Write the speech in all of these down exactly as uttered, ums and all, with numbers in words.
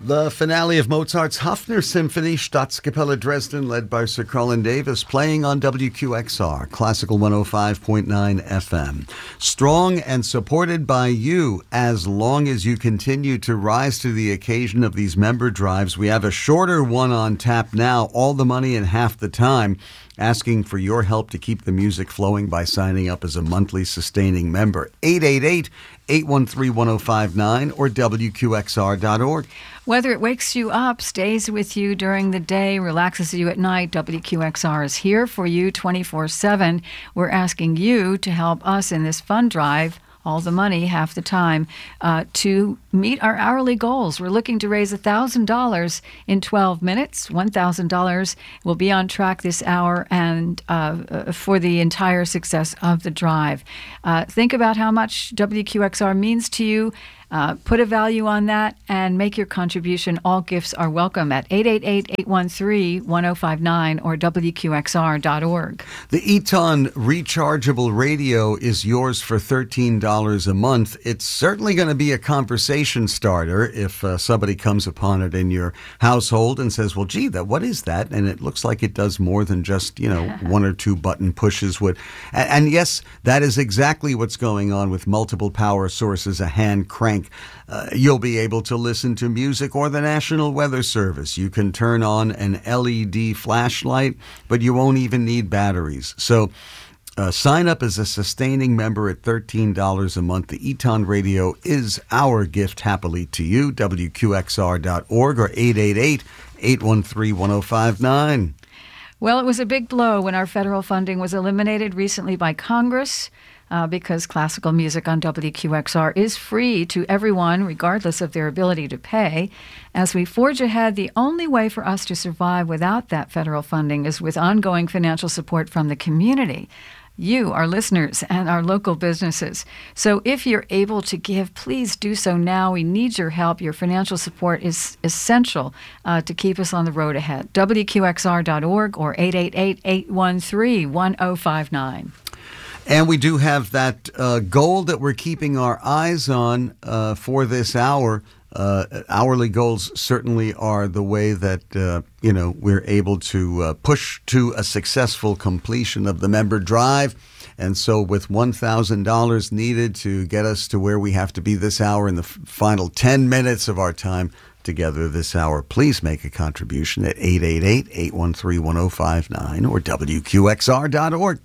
The finale of Mozart's Hafner Symphony, Staatskapelle Dresden, led by Sir Colin Davis, playing on W Q X R, Classical one oh five point nine F M. Strong and supported by you as long as you continue to rise to the occasion of these member drives. We have a shorter one on tap now, all the money in half the time, asking for your help to keep the music flowing by signing up as a monthly sustaining member. eight eight eight, eight one three, one oh five nine or W Q X R dot org. Whether it wakes you up, stays with you during the day, relaxes you at night, W Q X R is here for you twenty-four seven. We're asking you to help us in this fund drive, all the money, half the time, uh, to meet our hourly goals. We're looking to raise one thousand dollars in twelve minutes. one thousand dollars will be on track this hour and uh, for the entire success of the drive. Uh, think about how much W Q X R means to you. Uh, put a value on that and make your contribution. All gifts are welcome at eight eight eight, eight one three, one oh five nine or W Q X R dot org. The Eton rechargeable radio is yours for thirteen dollars a month. It's certainly going to be a conversation starter if uh, somebody comes upon it in your household and says, well, gee, that what is that? And it looks like it does more than just, you know, one or two button pushes would. And, and yes, that is exactly what's going on with multiple power sources, a hand crank. Uh, you'll be able to listen to music or the National Weather Service. You can turn on an L E D flashlight, but you won't even need batteries. So uh, sign up as a sustaining member at thirteen dollars a month. The Eton Radio is our gift happily to you. W Q X R dot org or eight eight eight, eight one three, one oh five nine. Well, it was a big blow when our federal funding was eliminated recently by Congress. Uh, because classical music on W Q X R is free to everyone, regardless of their ability to pay. As we forge ahead, the only way for us to survive without that federal funding is with ongoing financial support from the community, you, our listeners, and our local businesses. So if you're able to give, please do so now. We need your help. Your financial support is essential uh, to keep us on the road ahead. W Q X R dot org or eight eight eight, eight one three, one oh five nine. And we do have that uh, goal that we're keeping our eyes on uh, for this hour. Uh, hourly goals certainly are the way that, uh, you know, we're able to uh, push to a successful completion of the member drive. And so with one thousand dollars needed to get us to where we have to be this hour in the f- final ten minutes of our time together this hour, please make a contribution at eight eight eight, eight one three, one oh five nine or W Q X R dot org.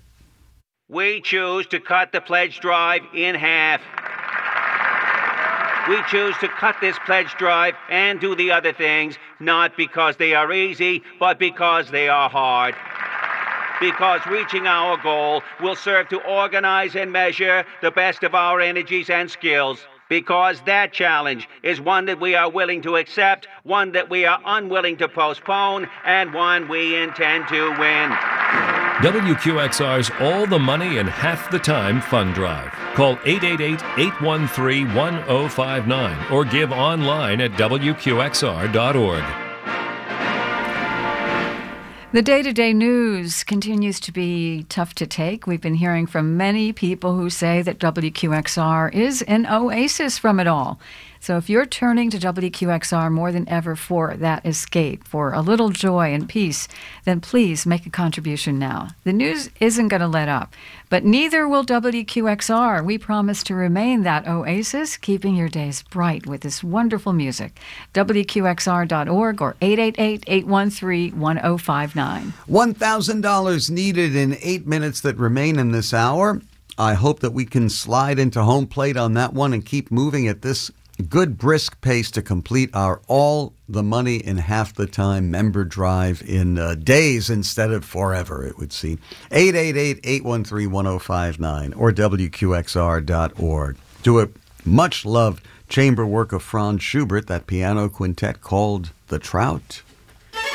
We choose to cut the pledge drive in half. We choose to cut this pledge drive and do the other things, not because they are easy, but because they are hard. Because reaching our goal will serve to organize and measure the best of our energies and skills. Because that challenge is one that we are willing to accept, one that we are unwilling to postpone, and one we intend to win. W Q X R's All the Money in Half the Time Fund Drive. Call eight eight eight, eight one three, one oh five nine or give online at W Q X R dot org. The day-to-day news continues to be tough to take. We've been hearing from many people who say that W Q X R is an oasis from it all. So if you're turning to W Q X R more than ever for that escape, for a little joy and peace, then please make a contribution now. The news isn't going to let up, but neither will W Q X R. We promise to remain that oasis, keeping your days bright with this wonderful music. W Q X R dot org or eight eight eight, eight one three, one oh five nine. one thousand dollars needed in eight minutes that remain in this hour. I hope that we can slide into home plate on that one and keep moving at this good brisk pace to complete our All the Money in Half the Time member drive in uh, days instead of forever, it would seem. eight eight eight, eight one three, one oh five nine or W Q X R dot org. To a much-loved chamber work of Franz Schubert, that piano quintet called The Trout.